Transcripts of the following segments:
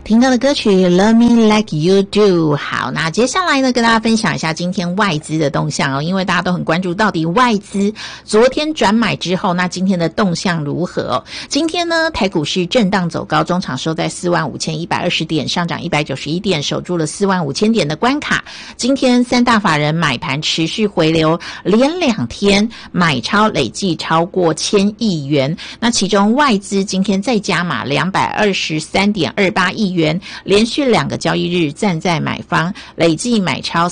听到的歌曲 Love Me Like You Do。 好，那接下来呢跟大家分享一下今天外资的动向哦，因为大家都很关注到底外资昨天转买之后，那今天的动向如何哦？今天呢台股是震荡走高，中场收在45120点，上涨191点，守住了45000点的关卡。今天三大法人买盘持续回流，连2天买超累计超过1000亿元，那其中外资今天再加码223.28亿元，连续2个交易日站在买方，累计买超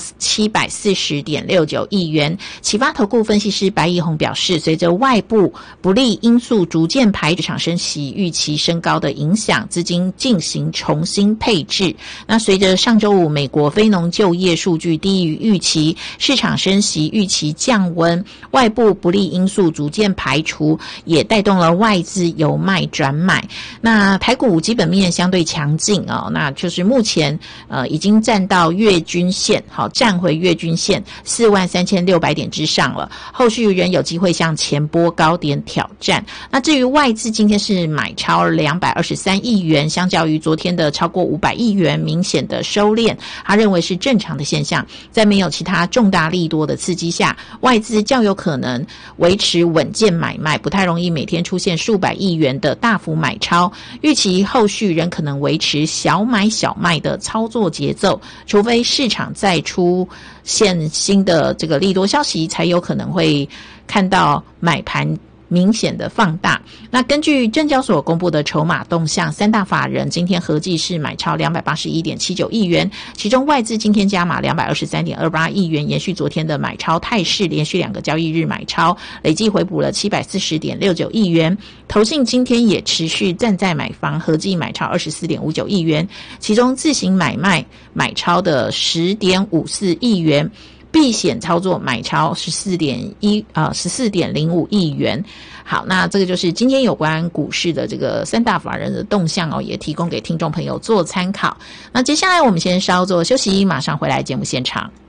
740.69亿元。启发投顾分析师白义宏表示，随着外部不利因素逐渐排除市场升息预期升高的影响，资金进行重新配置。那随着上周五美国非农就业数据低于预期，市场升息预期降温，外部不利因素逐渐排除，也带动了外资由卖转买。那台股基本面相对强劲哦，那就是目前已经站到月均线，好，站回月均线43600点之上了，后续仍有机会向前波高点挑战。那至于外资今天是买超223亿元，相较于昨天的超过500亿元明显的收敛，他认为是正常的现象，在没有其他重大利多的刺激下，外资较有可能维持稳健买卖，不太容易每天出现数百亿元的大幅买超，预期后续仍可能维持小买小卖的操作节奏，除非市场再出现新的这个利多消息，才有可能会看到买盘明显的放大。那根据证交所公布的筹码动向，三大法人今天合计是买超281.79亿元，其中外资今天加码223.28亿元，延续昨天的买超态势，连续2个交易日买超，累计回补了740.69亿元。投信今天也持续站在买方，合计买超24.59亿元，其中自行买卖买超的10.54亿元，避险操作买超14.05亿元。好，那这个就是今天有关股市的这个三大法人的动向哦，也提供给听众朋友做参考。那接下来我们先稍作休息，马上回来节目现场。